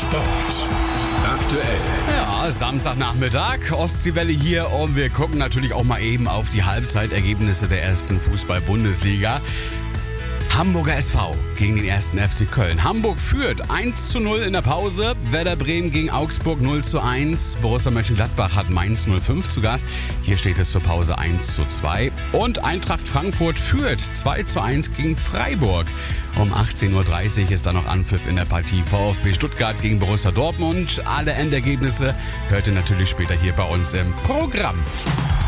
Sport. Aktuell. Ja, Samstagnachmittag, Ostseewelle hier und wir gucken natürlich auch mal eben auf die Halbzeitergebnisse der ersten Fußball-Bundesliga. Hamburger SV gegen den 1. FC Köln. Hamburg führt 1:0 in der Pause. Werder Bremen gegen Augsburg 0:1. Borussia Mönchengladbach hat Mainz 05 zu Gast. Hier steht es zur Pause 1:2. Und Eintracht Frankfurt führt 2:1 gegen Freiburg. Um 18:30 Uhr ist da noch Anpfiff in der Partie VfB Stuttgart gegen Borussia Dortmund. Alle Endergebnisse hört ihr natürlich später hier bei uns im Programm.